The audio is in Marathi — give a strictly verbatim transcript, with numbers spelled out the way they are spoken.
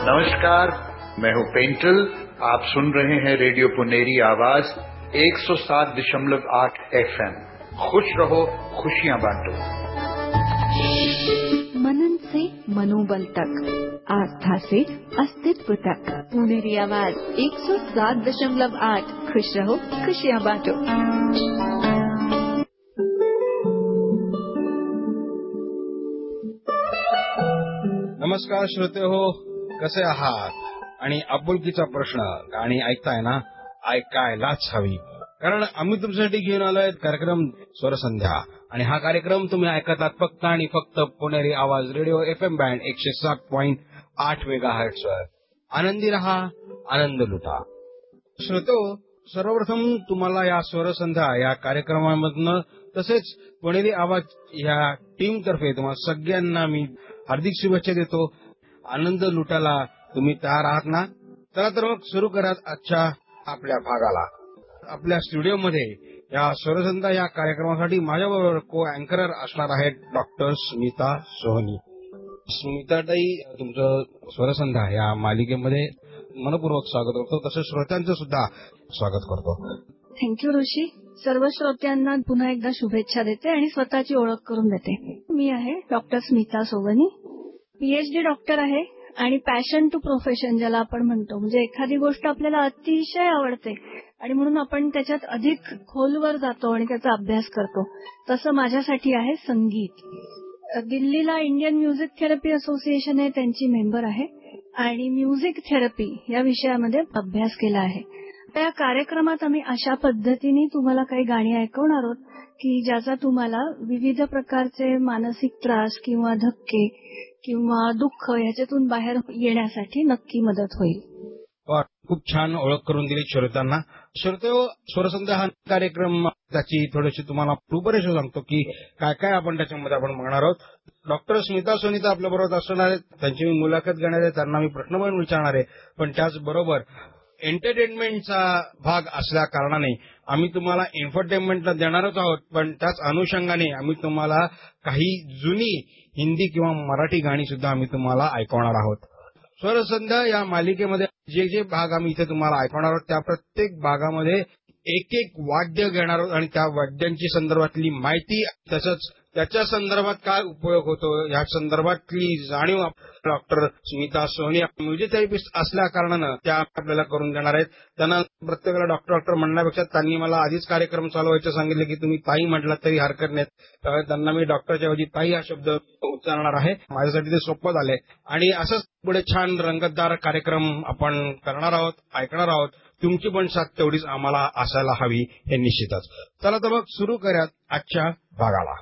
नमस्कार, मैं हूं पेंटल। आप सुन रहे हैं रेडियो पुनेरी आवाज एक सौ सात दशमलव आठ एफ एम। खुश रहो, खुशियां बांटो। मनन से मनोबल तक, आस्था से अस्तित्व तक। पुनेरी आवाज एक सौ सात दशमलव आठ। खुश रहो, खुशियां बांटो। नमस्कार श्रोते हो, कसे आहात? आणि आपुलकीचा प्रश्न गाणी ऐकताय ना? ऐकायलाच हवी, कारण आम्ही तुमच्यासाठी घेऊन आलोय कार्यक्रम स्वरसंध्या. आणि हा कार्यक्रम तुम्ही ऐकतात फक्त आणि फक्त पुणेरी आवाज रेडिओ एफ एम बँड एकशे सात पॉईंट आठ मेगा हर्ट्झवर. आनंदी रहा, आनंद लुटा. श्रोतो, सर्वप्रथम तुम्हाला या स्वरसंध्या या कार्यक्रमामधनं तसेच पुणेरी आवाज या टीम तर्फे तुम्हाला सगळ्यांना मी हार्दिक शुभेच्छा देतो. आनंद लुटायला तुम्ही तयार आहात ना? चला तर मग सुरू करा आजच्या आपल्या भागाला. आपल्या स्टुडिओमध्ये या स्वरसंध्या या कार्यक्रमासाठी माझ्याबरोबर को अँकरर असणार आहेत डॉक्टर स्मिता सोहनी. स्मिताताई, तुमचं स्वरसंध्या या मालिकेमध्ये मनपूर्वक स्वागत करतो, तसेच श्रोत्यांचं सुद्धा स्वागत करतो. थँक्यू ऋषी. सर्व श्रोत्यांना पुन्हा एकदा शुभेच्छा देते आणि स्वतःची ओळख करून देते. मी आहे डॉक्टर स्मिता सोहनी, पीएचडी डॉक्टर आहे आणि पॅशन टू प्रोफेशन ज्याला आपण म्हणतो, म्हणजे एखादी गोष्ट आपल्याला अतिशय आवडते आणि म्हणून आपण त्याच्यात अधिक खोलवर जातो आणि त्याचा अभ्यास करतो. तसं माझ्यासाठी आहे संगीत. दिल्लीला इंडियन म्युझिक थेरपी असोसिएशन आहे, त्यांची मेंबर आहे आणि म्युझिक थेरपी या विषयामध्ये अभ्यास केला आहे. त्या कार्यक्रमात आम्ही अशा पद्धतीने तुम्हाला काही गाणी ऐकवणार आहोत की ज्याचा तुम्हाला विविध प्रकारचे मानसिक त्रास किंवा धक्के किंवा दुःख ह्याच्यातून बाहेर येण्यासाठी नक्की मदत होईल. खूप छान ओळख करून दिली श्रोत्यांना. श्रोते, स्वरसंध्या हा कार्यक्रम त्याची थोडीशी तुम्हाला रूपरेषा सांगतो की काय काय आपण त्याच्यामध्ये आपण बघणार आहोत. डॉक्टर स्मिता सोहनी तर आपल्या बरोबर असणार आहेत, त्यांची मी मुलाखत घेणार आहे, त्यांना मी प्रश्न पण विचारणार आहे. पण त्याचबरोबर एंटरटेनमेंटचा भाग असल्या कारणाने आम्ही तुम्हाला एंटरटेनमेंटला देणारच आहोत, पण त्याच अनुषंगाने आम्ही तुम्हाला काही जुनी हिंदी किंवा मराठी गाणी सुद्धा आम्ही तुम्हाला ऐकवणार आहोत. स्वरसंध्या या मालिकेमध्ये जे जे भाग आम्ही इथे तुम्हाला ऐकवणार आहोत त्या प्रत्येक भागामध्ये एक एक वाद्य घेणार आहोत आणि त्या वाद्यांची संदर्भातली माहिती, तसंच त्याच्या संदर्भात काय उपयोग होतो या संदर्भातली जाणीव डॉक्टर स्मिता सोहनी म्युझिक थेरपिस्ट असल्या कारणानं त्या आपल्याला करून देणार आहेत. त्यांना प्रत्येकाला डॉक्टर डॉक्टर म्हणण्यापेक्षा त्यांनी मला आधीच कार्यक्रम चालवायचे सांगितले की तुम्ही ताई म्हटलं तरी हरकत नाही. त्यांना मी डॉक्टरच्या ऐवजी ताई हा शब्द उच्चारणार आहे. माझ्यासाठी ते सोपं झालंय आणि असंच पुढे छान रंगतदार कार्यक्रम आपण करणार आहोत, ऐकणार आहोत. तुमची पण साथ तेवढीच आम्हाला असायला हवी हे निश्चितच. चला तर मग सुरू करूयात आजच्या भागाला.